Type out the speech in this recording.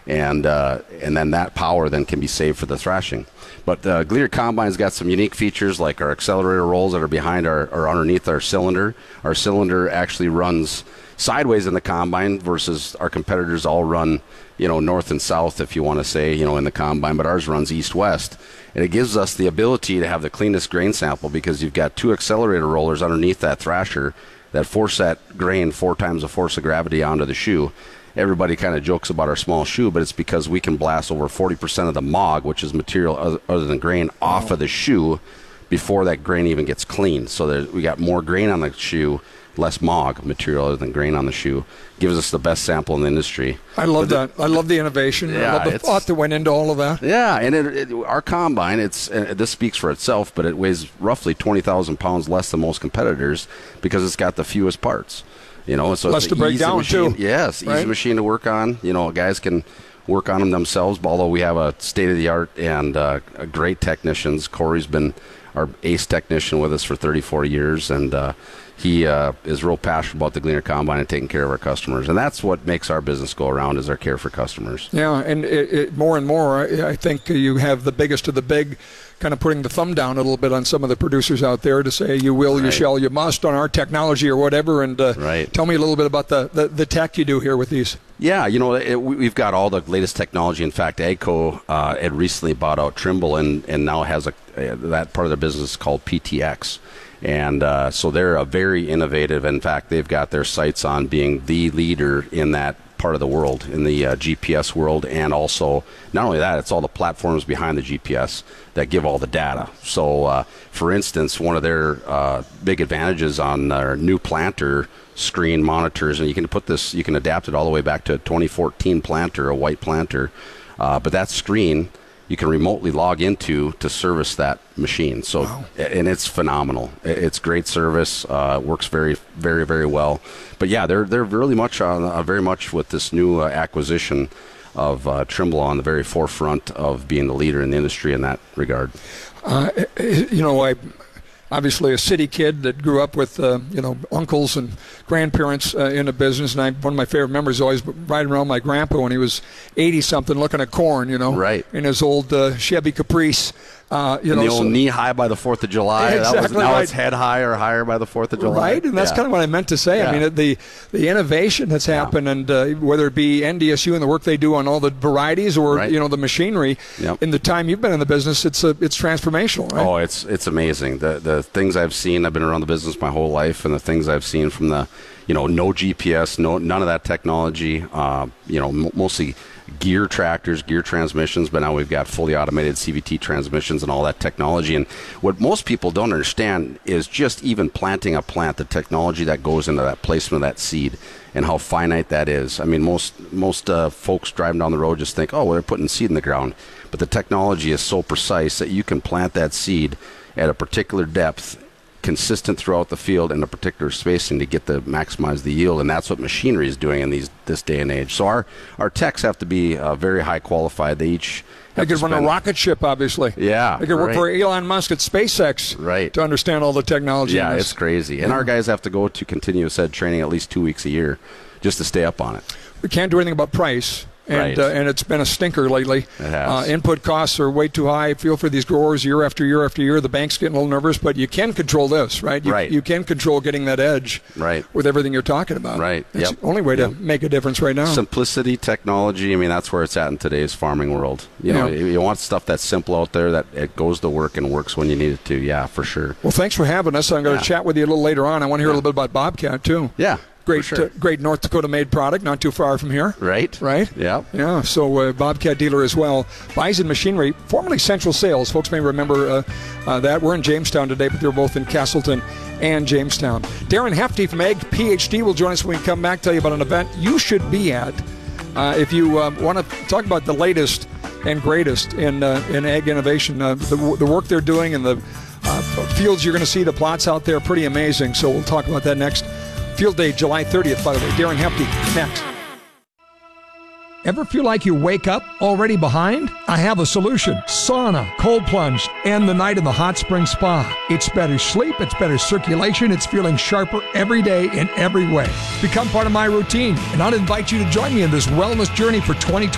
and then that power then can be saved for the thrashing. But the Gleaner Combine's got some unique features like our accelerator rolls that are behind or underneath our cylinder. Our cylinder actually runs sideways in the combine versus our competitors all run, north and south, if you want to say, in the combine, but ours runs east-west. And it gives us the ability to have the cleanest grain sample because you've got 2 accelerator rollers underneath that thrasher that force that grain 4 times the force of gravity onto the shoe. Everybody kind of jokes about our small shoe, but it's because we can blast over 40% of the MOG, which is material other than grain, off of the shoe before that grain even gets cleaned. So we got more grain on the shoe, less MOG material other than grain on the shoe. Gives us the best sample in the industry. I love that. I love the innovation. Yeah, I love the thought that went into all of that. Yeah, and our combine, this speaks for itself, but it weighs roughly 20,000 pounds less than most competitors because it's got the fewest parts. So less to break down, machine. too. Yes, easy machine to work on. Guys can work on them themselves, although we have a state-of-the-art and great technicians. Corey's been our ace technician with us for 34 years, and he is real passionate about the Gleaner Combine and taking care of our customers. And that's what makes our business go around is our care for customers. Yeah, and more and more, I think you have the biggest of the big kind of putting the thumb down a little bit on some of the producers out there to say you will, you shall, you must on our technology or whatever. And tell me a little bit about the tech you do here with these. Yeah, we've got all the latest technology. In fact, AGCO had recently bought out Trimble and now has that part of their business called PTX. And so they're a very innovative. In fact, they've got their sights on being the leader in that part of the world, in the GPS world. And also, not only that, it's all the platforms behind the GPS that give all the data. So, for instance, one of their big advantages on their new planter screen monitors, and you can adapt it all the way back to a 2014 planter, a white planter. But that screen you can remotely log into to service that machine. So, wow. And it's phenomenal. It's great service. Works very, very, very well. But yeah, they're really much very much with this new acquisition of Trimble on the very forefront of being the leader in the industry in that regard. Obviously a city kid that grew up with uncles and grandparents in the business, and one of my favorite memories is always riding around my grandpa when he was 80-something looking at corn, right, in his old Chevy Caprice. The old knee high by the 4th of July. Exactly now right. It's head high or higher by the 4th of July. Right, and that's kind of what I meant to say. Yeah. I mean, the innovation that's happened, and whether it be NDSU and the work they do on all the varieties or the machinery, in the time you've been in the business, it's transformational. Right? Oh, it's amazing. The things I've seen. I've been around the business my whole life, and the things I've seen from the no GPS, none of that technology. Mostly gear tractors, gear transmissions, but now we've got fully automated CVT transmissions and all that technology. And what most people don't understand is just even planting a plant, the technology that goes into that placement of that seed and how finite that is. I mean, most folks driving down the road just think, oh, well, they're putting seed in the ground. But the technology is so precise that you can plant that seed at a particular depth, consistent throughout the field in a particular spacing to maximize the yield, and that's what machinery is doing in this day and age. So our techs have to be very high qualified. They could run a rocket ship, obviously. Yeah, they could work for Elon Musk at SpaceX, right, to understand all the technology. Yeah, it's crazy. And our guys have to go to continuous ed training at least 2 weeks a year just to stay up on it. We can't do anything about price. And, and it's been a stinker lately. It has. Input costs are way too high. I feel for these growers year after year after year. The bank's getting a little nervous, but you can control this, right? You can control getting that edge with everything you're talking about. Right. It's the only way to make a difference right now. Simplicity, technology, I mean, that's where it's at in today's farming world. You want stuff that's simple out there, that it goes to work and works when you need it to. Yeah, for sure. Well, thanks for having us. I'm going to chat with you a little later on. I want to hear a little bit about Bobcat, too. Yeah. Great North Dakota-made product, not too far from here. Right. Yeah. Yeah, so Bobcat dealer as well. Bison Machinery, formerly Central Sales. Folks may remember that. We're in Jamestown today, but they're both in Castleton and Jamestown. Darren Hefty from Ag PhD will join us when we come back, tell you about an event you should be at. If you want to talk about the latest and greatest in ag innovation, the work they're doing and the fields you're going to see, the plots out there, pretty amazing. So we'll talk about that next. Field Day, July 30th, by the way. Darren Hefty, next. Ever feel like you wake up already behind? I have a solution. Sauna, cold plunge, and the night in the hot spring spa. It's better sleep, it's better circulation, it's feeling sharper every day in every way. Become part of my routine, and I'll invite you to join me in this wellness journey for 2020.